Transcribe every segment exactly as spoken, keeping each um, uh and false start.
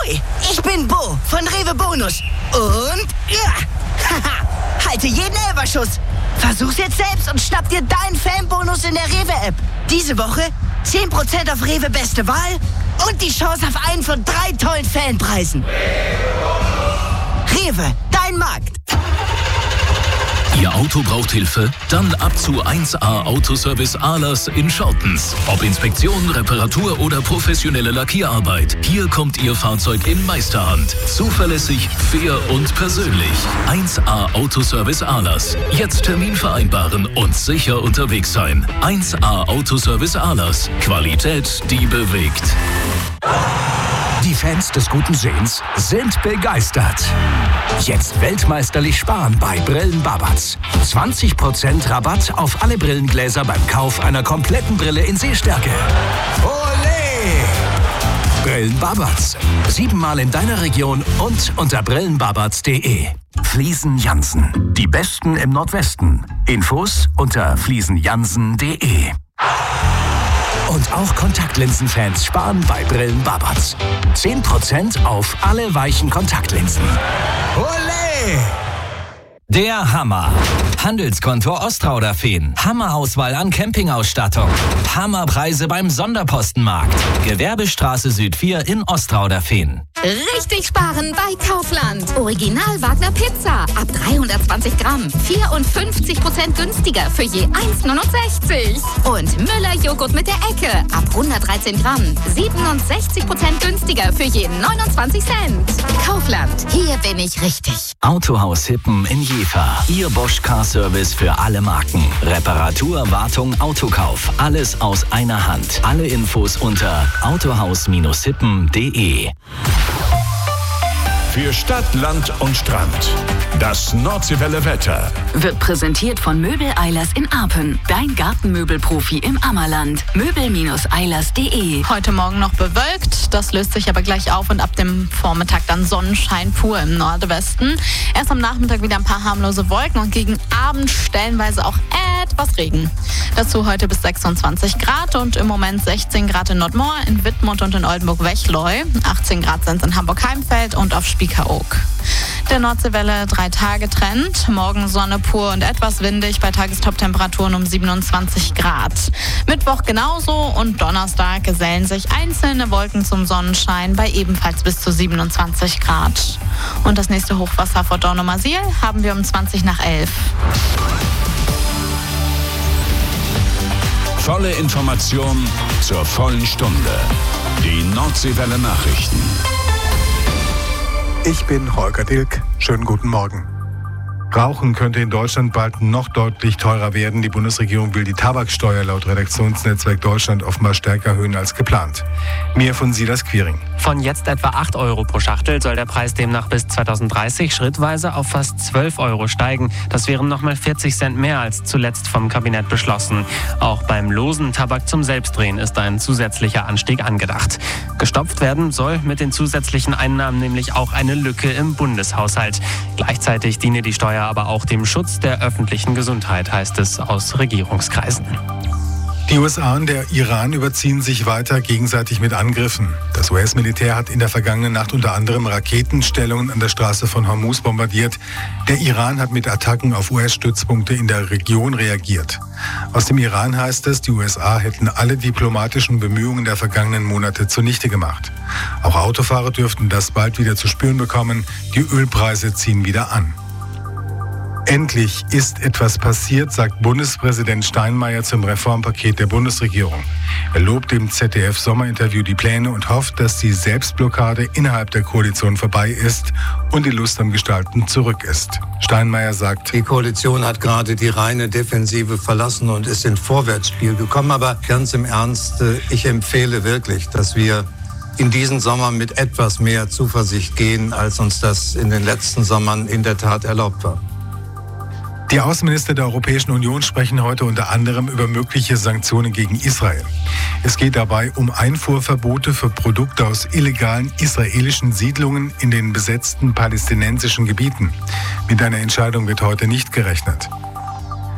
Ahoi, ich bin Bo von Rewe Bonus. Und ja, haha, halte jeden Elberschuss. Versuch's jetzt selbst und schnapp dir deinen Fanbonus in der Rewe-App. Diese Woche zehn Prozent auf Rewe Beste Wahl und die Chance auf einen von drei tollen Fanpreisen. Rewe, dein Markt. Ihr Auto braucht Hilfe? Dann ab zu eins A Autoservice Ahlers in Schottens. Ob Inspektion, Reparatur oder professionelle Lackierarbeit. Hier kommt Ihr Fahrzeug in Meisterhand. Zuverlässig, fair und persönlich. eins A Autoservice Ahlers. Jetzt Termin vereinbaren und sicher unterwegs sein. eins A Autoservice Ahlers. Qualität, die bewegt. Die Fans des guten Sehens sind begeistert. Jetzt weltmeisterlich sparen bei Brillen Babatz. zwanzig Prozent Rabatt auf alle Brillengläser beim Kauf einer kompletten Brille in Sehstärke. Olé! Brillen Babatz. Siebenmal in deiner Region und unter brillenbabatz punkt de. Fliesen Jansen. Die Besten im Nordwesten. Infos unter fliesen jansen punkt de. Und auch Kontaktlinsenfans sparen bei Brillen Babatz. zehn Prozent auf alle weichen Kontaktlinsen. Olé! Der Hammer. Handelskonto Ostrauder-Feen. Hammerauswahl an Campingausstattung. Hammerpreise beim Sonderpostenmarkt. Gewerbestraße Süd vier in Ostrauder-Feen. Richtig sparen bei Kaufland. Original Wagner Pizza. Ab dreihundertzwanzig Gramm. vierundfünfzig Prozent günstiger für je eins neunundsechzig. Und Müller Joghurt mit der Ecke. Ab hundertdreizehn Gramm. siebenundsechzig Prozent günstiger für je neunundzwanzig Cent. Kaufland. Hier bin ich richtig. Autohaus Hippen in Jever. Ihr Bosch Car Service für alle Marken. Reparatur, Wartung, Autokauf. Alles aus einer Hand. Alle Infos unter autohaus hippen punkt de. Für Stadt, Land und Strand. Das Nordseewelle Wetter. Wird präsentiert von Möbel Eilers in Arpen. Dein Gartenmöbelprofi im Ammerland. möbel eilers punkt de. Heute Morgen noch bewölkt. Das löst sich aber gleich auf und ab dem Vormittag dann Sonnenschein pur im Nordwesten. Erst am Nachmittag wieder ein paar harmlose Wolken und gegen Abend stellenweise auch etwas Regen. Dazu heute bis sechsundzwanzig Grad und im Moment sechzehn Grad in Nordmoor, in Wittmund und in Oldenburg-Wechleu. achtzehn Grad sind es in Hamburg-Heimfeld und auf Spiekeroog. Der Nordseewelle drei Tage Trend. Morgen Sonne pur und etwas windig bei Tagestop-Temperaturen um siebenundzwanzig Grad. Mittwoch genauso und Donnerstag gesellen sich einzelne Wolken zum Sonnenschein bei ebenfalls bis zu siebenundzwanzig Grad. Und das nächste Hochwasser vor Dornumersiel haben wir um zwanzig nach elf. Volle Information zur vollen Stunde. Die Nordseewelle Nachrichten. Ich bin Holger Dilk. Schönen guten Morgen. Rauchen könnte in Deutschland bald noch deutlich teurer werden. Die Bundesregierung will die Tabaksteuer laut Redaktionsnetzwerk Deutschland offenbar stärker erhöhen als geplant. Mehr von Silas Quiring. Von jetzt etwa acht Euro pro Schachtel soll der Preis demnach bis zweitausenddreißig schrittweise auf fast zwölf Euro steigen. Das wären nochmal vierzig Cent mehr als zuletzt vom Kabinett beschlossen. Auch beim losen Tabak zum Selbstdrehen ist ein zusätzlicher Anstieg angedacht. Gestopft werden soll mit den zusätzlichen Einnahmen nämlich auch eine Lücke im Bundeshaushalt. Gleichzeitig diene die Steuer aber auch dem Schutz der öffentlichen Gesundheit, heißt es aus Regierungskreisen. Die U S A und der Iran überziehen sich weiter gegenseitig mit Angriffen. Das U S-Militär hat in der vergangenen Nacht unter anderem Raketenstellungen an der Straße von Hormuz bombardiert. Der Iran hat mit Attacken auf U S-Stützpunkte in der Region reagiert. Aus dem Iran heißt es, die U S A hätten alle diplomatischen Bemühungen der vergangenen Monate zunichte gemacht. Auch Autofahrer dürften das bald wieder zu spüren bekommen. Die Ölpreise ziehen wieder an. Endlich ist etwas passiert, sagt Bundespräsident Steinmeier zum Reformpaket der Bundesregierung. Er lobt im Z D F-Sommerinterview die Pläne und hofft, dass die Selbstblockade innerhalb der Koalition vorbei ist und die Lust am Gestalten zurück ist. Steinmeier sagt, die Koalition hat gerade die reine Defensive verlassen und ist ins Vorwärtsspiel gekommen. Aber ganz im Ernst, ich empfehle wirklich, dass wir in diesen Sommer mit etwas mehr Zuversicht gehen, als uns das in den letzten Sommern in der Tat erlaubt war. Die Außenminister der Europäischen Union sprechen heute unter anderem über mögliche Sanktionen gegen Israel. Es geht dabei um Einfuhrverbote für Produkte aus illegalen israelischen Siedlungen in den besetzten palästinensischen Gebieten. Mit einer Entscheidung wird heute nicht gerechnet.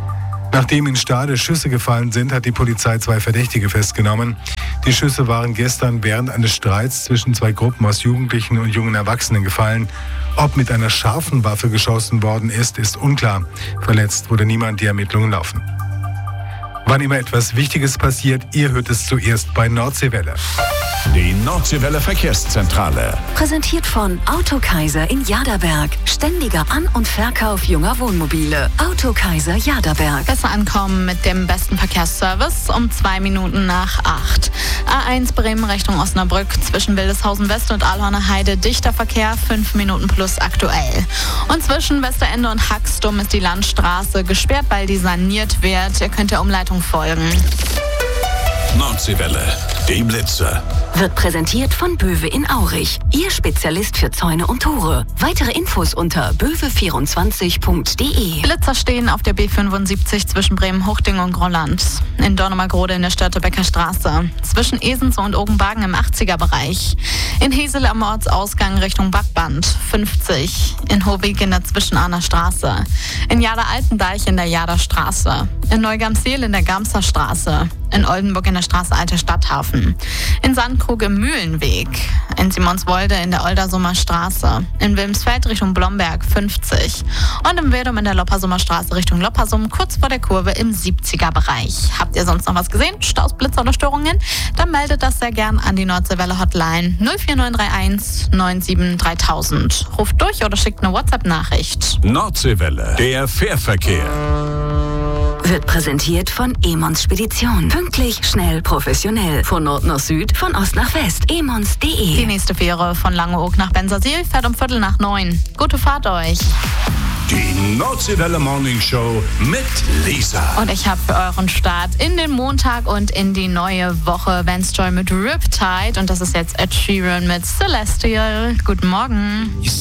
Nachdem in Stade Schüsse gefallen sind, hat die Polizei zwei Verdächtige festgenommen. Die Schüsse waren gestern während eines Streits zwischen zwei Gruppen aus Jugendlichen und jungen Erwachsenen gefallen. Ob mit einer scharfen Waffe geschossen worden ist, ist unklar. Verletzt wurde niemand, die Ermittlungen laufen. Wann immer etwas Wichtiges passiert, ihr hört es zuerst bei Nordseewelle. Die Nordseewelle Verkehrszentrale. Präsentiert von Autokaiser in Jaderberg. Ständiger An- und Verkauf junger Wohnmobile. Autokaiser Jaderberg. Besser ankommen mit dem besten Verkehrsservice um zwei Minuten nach acht. A eins Bremen Richtung Osnabrück zwischen Wildeshausen West und Alhorner Heide dichter Verkehr, fünf Minuten plus aktuell. Und zwischen Westerende und Haxtum ist die Landstraße gesperrt, weil die saniert wird. Ihr könnt der Umleitung folgen. Nordseewelle, die Blitze. Wird präsentiert von Böwe in Aurich. Ihr Spezialist für Zäune und Tore. Weitere Infos unter böwe vierundzwanzig punkt de. Blitzer stehen auf der B fünfundsiebzig zwischen Bremen-Huchting und Grolland. In Dornumergrode in der Störtebecker Straße. Zwischen Esens und Ogenbagen im achtziger-Bereich. In Hesel am Ortsausgang Richtung Backband fünfzig. In Hovig in der Zwischenahner Straße. In Jader-Altendeich in der Jader Straße. In Neugamseel in der Gamser Straße. In Oldenburg in der Straße Alter Stadthafen. In Sandkrug im Mühlenweg. In Simonswolde in der Oldersummer Straße. In Wilmsfeld Richtung Blomberg fünfzig. Und im Wedum in der Loppersummer Straße Richtung Loppersum kurz vor der Kurve im siebziger-Bereich. Habt ihr sonst noch was gesehen? Staus, Blitzer oder Störungen? Dann meldet das sehr gern an die Nordseewelle Hotline null vier neun drei eins neun sieben drei tausend. Ruft durch oder schickt eine WhatsApp-Nachricht. Nordseewelle, der Fährverkehr. Wird präsentiert von Emons Spedition. Pünktlich, schnell, professionell. Von Nord nach Süd, von Ost nach West. emons punkt de. Die nächste Fähre von Langeoog nach Bensersiel fährt um Viertel nach neun. Gute Fahrt euch. Die Nordseewelle Morning Show mit Lisa. Und ich habe für euren Start in den Montag und in die neue Woche Vance Joy mit Riptide. Und das ist jetzt Ed Sheeran mit Celestial. Guten Morgen.